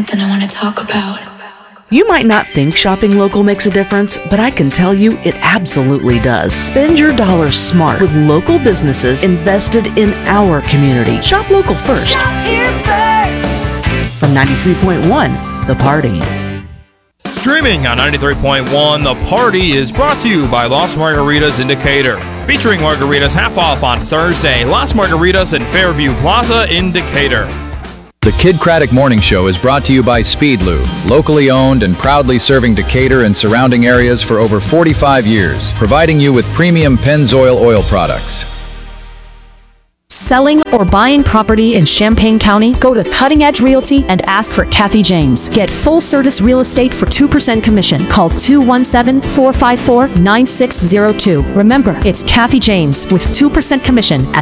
something I want to talk about. You might not think shopping local makes a difference, but I can tell you it absolutely does. Spend your dollars smart with local businesses invested in our community. Shop local first. Shop here first. From 93.1, The Party. Streaming on 93.1, The Party is brought to you by Las Margaritas in Decatur. Featuring margaritas half off on Thursday. Las Margaritas in Fairview Plaza in Decatur. The Kid Craddock Morning Show is brought to you by Speed Lube, locally owned and proudly serving Decatur and surrounding areas for over 45 years, providing you with premium Pennzoil oil products. Selling or buying property in Champaign County? Go to Cutting Edge Realty and ask for Kathy James. Get full service real estate for 2% commission. Call 217-454-9602. Remember, it's Kathy James with 2% commission at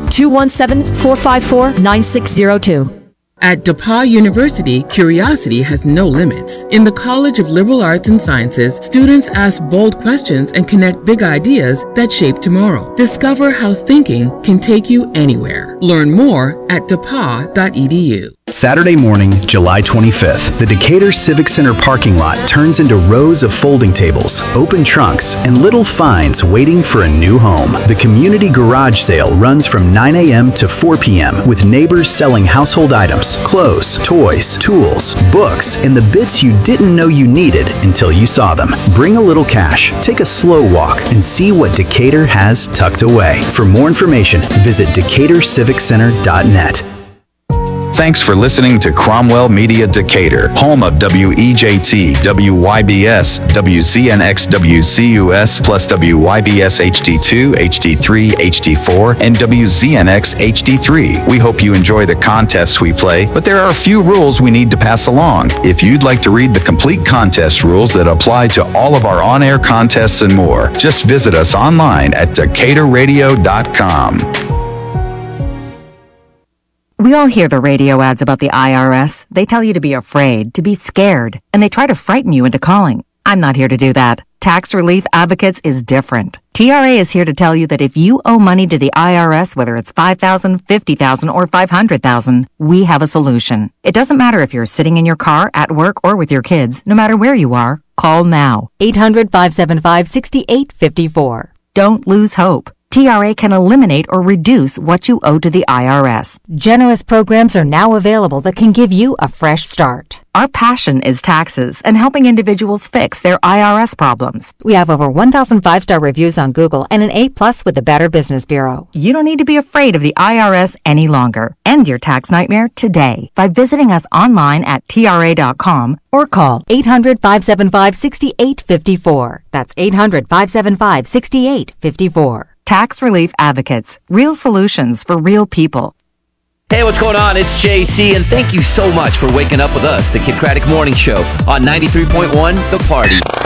217-454-9602. At DePauw University, curiosity has no limits. In the College of Liberal Arts and Sciences, students ask bold questions and connect big ideas that shape tomorrow. Discover how thinking can take you anywhere. Learn more at depaw.edu. Saturday morning, July 25th, the Decatur Civic Center parking lot turns into rows of folding tables, open trunks, and little finds waiting for a new home. The community garage sale runs from 9 a.m. to 4 p.m. with neighbors selling household items, clothes, toys, tools, books, and the bits you didn't know you needed until you saw them. Bring a little cash, take a slow walk, and see what Decatur has tucked away. For more information, visit DecaturCivicCenter.net. Thanks for listening to Cromwell Media Decatur, home of WEJT, WYBS, WCNX, WCUS, plus WYBS HD2, HD3, HD4, and WZNX HD3. We hope you enjoy the contests we play, but there are a few rules we need to pass along. If you'd like to read the complete contest rules that apply to all of our on-air contests and more, just visit us online at DecaturRadio.com. We all hear the radio ads about the IRS. They tell you to be afraid, to be scared, and they try to frighten you into calling. I'm not here to do that. Tax Relief Advocates is different. TRA is here to tell you that if you owe money to the IRS, whether it's $5,000, $50,000, or $500,000, we have a solution. It doesn't matter if you're sitting in your car, at work, or with your kids. No matter where you are, call now. 800-575-6854. Don't lose hope. TRA can eliminate or reduce what you owe to the IRS. Generous programs are now available that can give you a fresh start. Our passion is taxes and helping individuals fix their IRS problems. We have over 1,000 5-star reviews on Google and an A+ with the Better Business Bureau. You don't need to be afraid of the IRS any longer. End your tax nightmare today by visiting us online at TRA.com or call 800-575-6854. That's 800-575-6854. Tax Relief Advocates. Real solutions for real people. Hey, what's going on? It's JC, and thank you so much for waking up with us, the Kid Craddock Morning Show on 93.1 The Party.